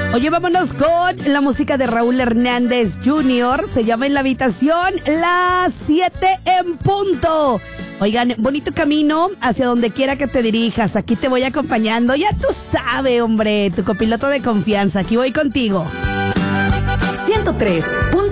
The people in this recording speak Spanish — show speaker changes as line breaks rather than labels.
Oye, vámonos con la música de Raúl Hernández Jr. Se llama En la Habitación, las 7 en punto. Oigan, bonito camino hacia donde quiera que te dirijas. Aquí te voy acompañando. Ya tú sabes, hombre, tu copiloto de confianza. Aquí voy contigo.
103.